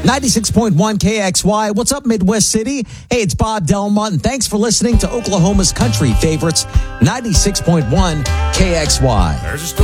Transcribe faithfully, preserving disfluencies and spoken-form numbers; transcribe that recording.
ninety-six point one K X Y. What's up, Midwest City? Hey, it's Bob Delmont, and thanks for listening to Oklahoma's country favorites, ninety-six point one K X Y. There's a